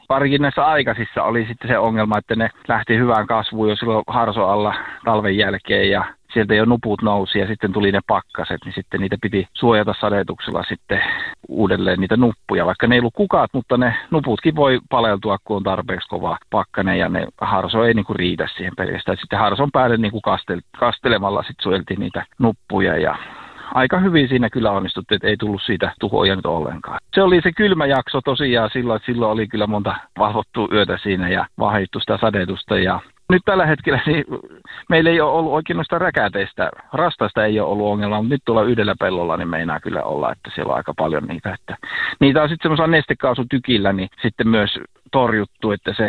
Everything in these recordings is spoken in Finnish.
Parikin näissä aikaisissa oli sitten se ongelma, että ne lähti hyvään kasvuun jo silloin harso alla talven jälkeen ja sieltä jo nuput nousi ja sitten tuli ne pakkaset, niin sitten niitä piti suojata sadetuksella sitten uudelleen niitä nuppuja. Vaikka ne ei ollut kukat, mutta ne nuputkin voi paleltua, kun on tarpeeksi kova pakkanen ja ne harso ei niinku riitä siihen pelkästään. Sitten harson päälle niinku kastelemalla sitten suojeltiin niitä nuppuja ja aika hyvin siinä kyllä onnistuttiin, että ei tullut siitä tuhoja nyt ollenkaan. Se oli se kylmä jakso tosiaan silloin, että silloin oli kyllä monta valvottua yötä siinä ja vahdittu sitä sadetusta ja nyt tällä hetkellä niin meillä ei ole ollut oikein noista räkäteistä, rastasta ei ole ollut ongelma, mutta nyt tuolla yhdellä pellolla niin meinaa kyllä olla, että siellä on aika paljon niitä. Että niitä on sitten semmoisella nestekaasutykillä niin sitten myös torjuttu, että se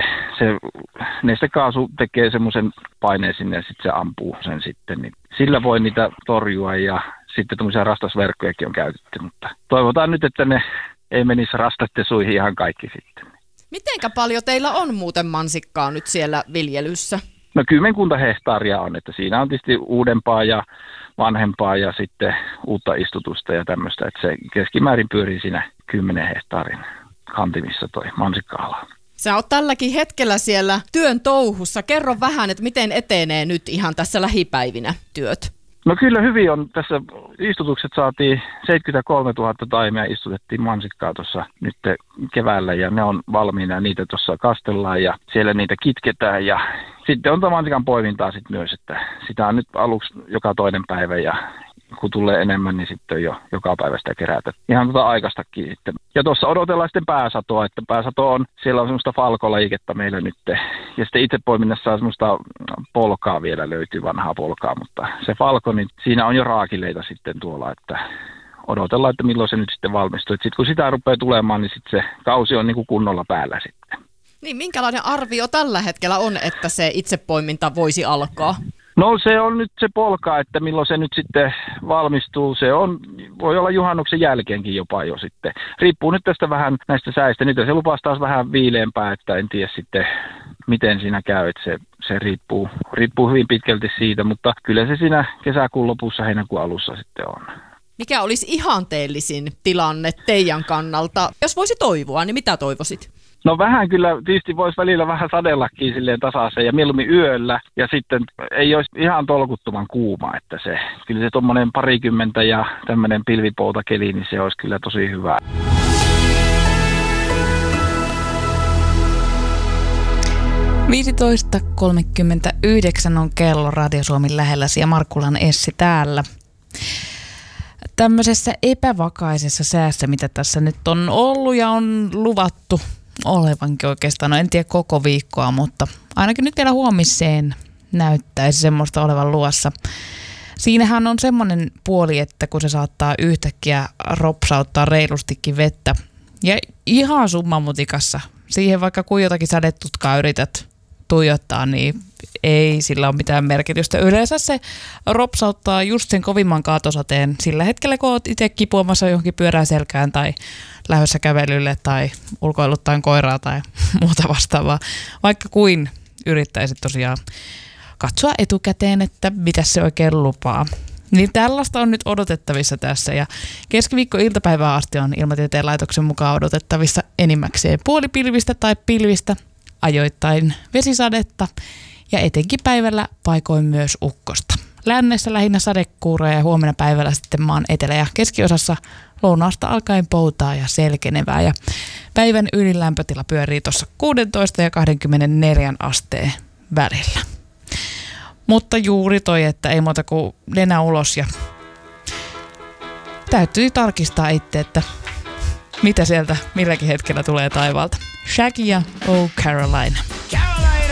nestekaasu tekee semmoisen paineen sinne ja sitten se ampuu sen sitten. Niin sillä voi niitä torjua ja sitten tämmöisiä rastasverkkojakin on käytetty, mutta toivotaan nyt, että ne ei menisi rastatte suihin ihan kaikki sitten. Mitenkä paljon teillä on muuten mansikkaa nyt siellä viljelyssä? No 10 hehtaaria on, että siinä on tietysti uudempaa ja vanhempaa ja sitten uutta istutusta ja tämmöistä, että se keskimäärin pyörii siinä 10 hehtaarin kantimissa toi mansikka-ala. Sä oot tälläkin hetkellä siellä työn touhussa. Kerro vähän, että miten etenee nyt ihan tässä lähipäivinä työt? No kyllä hyvin on. Tässä istutukset saatiin 73 000 taimia istutettiin mansikkaa tuossa nyt keväällä ja ne on valmiina ja niitä tuossa kastellaan ja siellä niitä kitketään ja sitten on mansikan poimintaa sitten myös, että sitä on nyt aluksi joka toinen päivä ja kun tulee enemmän, niin sitten jo joka päivä sitä kerätä. Ihan aikaistakin sitten. Ja tuossa odotellaan sitten pääsatoa, että pääsato on, siellä on semmoista falkoliikettä meillä nyt. Ja sitten itse poiminnassa on semmoista polkaa vielä löytyy, vanhaa polkaa, mutta se falko, niin siinä on jo raakileita sitten tuolla, että odotellaan, että milloin se nyt sitten valmistuu. Sitten kun sitä rupeaa tulemaan, niin sitten se kausi on niin kuin kunnolla päällä sitten. Niin, minkälainen arvio tällä hetkellä on, että se itsepoiminta voisi alkaa? No se on nyt se polka, että milloin se nyt sitten valmistuu. Se on, voi olla juhannuksen jälkeenkin jopa jo sitten. Riippuu nyt tästä vähän näistä säistä. Nyt se lupaa taas vähän viileämpää, että en tiedä sitten miten siinä käy. Että se riippuu hyvin pitkälti siitä, mutta kyllä se siinä kesäkuun lopussa, heinäkuun alussa sitten on. Mikä olisi ihanteellisin tilanne teidän kannalta? Jos voisi toivoa, niin mitä toivoisit? No vähän kyllä, tietysti voisi välillä vähän sadellakin silleen tasaisen ja mieluummin yöllä ja sitten ei olisi ihan tolkuttoman kuuma, että se, kyllä se tommonen 20 ja tämmöinen pilvipoutakeli, niin se olisi kyllä tosi hyvä. .39 on kello Radio Suomen lähelläsi ja Markkulan Essi täällä. Tämmöisessä epävakaisessa säässä, mitä tässä nyt on ollut ja on luvattu olevankin oikeastaan, no en tiedä koko viikkoa, mutta ainakin nyt vielä huomiseen näyttäisi semmoista olevan luossa. Siinähän on semmoinen puoli, että kun se saattaa yhtäkkiä ropsauttaa reilustikin vettä ja ihan summamutikassa, siihen vaikka kuin jotakin sadetutkaa yrität tuijottaa, niin ei sillä ole mitään merkitystä. Yleensä se ropsauttaa just sen kovimman kaatosateen sillä hetkellä, kun olet itse kipuamassa johonkin pyörään selkään tai lähdössä kävelylle tai ulkoiluttaen koiraa tai muuta vastaavaa. Vaikka kuin yrittäisit tosiaan katsoa etukäteen, että mitä se oikein lupaa. Niin tällaista on nyt odotettavissa tässä ja keskiviikko-iltapäivään asti on Ilmatieteen laitoksen mukaan odotettavissa enimmäkseen puolipilvistä tai pilvistä, ajoittain vesisadetta ja etenkin päivällä paikoin myös ukkosta. Lännessä lähinnä sadekuuroja ja huomenna päivällä sitten maan etelä- ja keskiosassa lounaasta alkaen poutaa ja selkenevää. Ja päivän ylilämpötila pyörii tuossa 16 ja 24 asteen välillä. Mutta juuri toi, että ei muuta kuin nenä ulos ja täytyy tarkistaa itse, että mitä sieltä milläkin hetkellä tulee taivaalta. Shaggy ja Oh Caroline.